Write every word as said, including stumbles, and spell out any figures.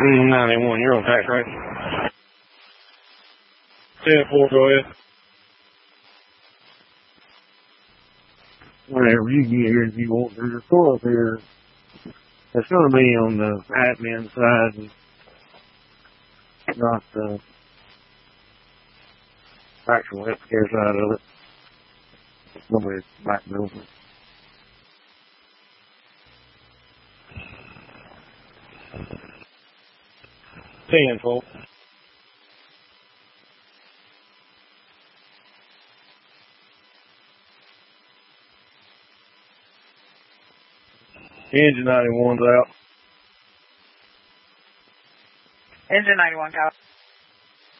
ninety-one, you're on tax range. ten four, go ahead. Whenever you get here, if you want, there's a store up here. It's going to be on the admin side, and not the actual healthcare side of it. Nobody's back building. ten four. Engine ninety-one's out. Engine ninety-one, copy.